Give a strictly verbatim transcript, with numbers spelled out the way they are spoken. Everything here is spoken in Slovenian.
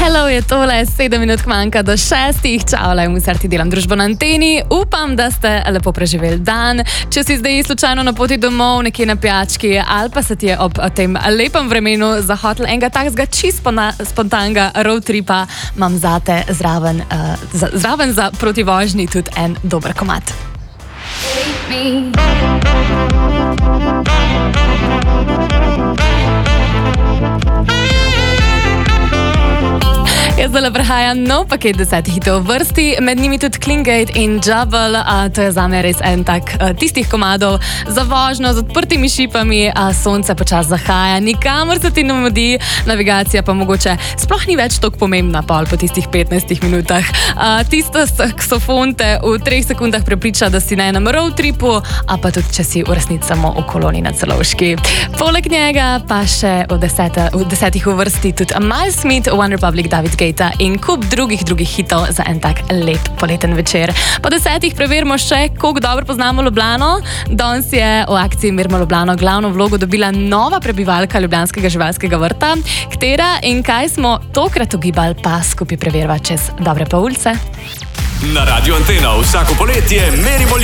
Hello, je tole, sedem minut manjka do šestih. Čau, lej, v Sarti delam družbo na Anteni. Upam, da ste lepo preživeli dan. Če si zdaj slučajno na poti domov, nekje na pijački, ali pa se ti je ob tem lepem vremenu zahotel enega takega čisto spontanega road tripa, imam zate zraven, uh, za, zraven za protivožnji tudi en dober komad. Jaz zdaj prehaja nov paket desetih hitov v vrsti, med njimi tudi Klingate in Jubble. A, to je zame res en tak a, tistih komadov za vožnjo z odprtimi šipami, a sonce počas zahaja, nikamor se ti ne mudi, navigacija pa mogoče sploh ni več toliko pomembna pol po tistih petnajstih minutah. A, tista saksofon te v treh sekundah prepriča, da si na enem road tripu, a pa tudi, če si v resnici samo v koloni na Celovški. Poleg njega pa še v, deseta, v desetih v vrsti tudi Miles Smith, One Republic, David Guetta in kup drugih drugih hitov za en tak lep poleten večer. Po desetih preverimo še, koliko dobro poznamo Ljubljano. Danes je v akciji Mirmo Ljubljano glavno vlogo dobila nova prebivalka Ljubljanskega živalskega vrta. Katera in kaj smo tokrat ugibali, pa skupaj preverva čez dobre pol ure. Na Radio Antena vsako poletje merimo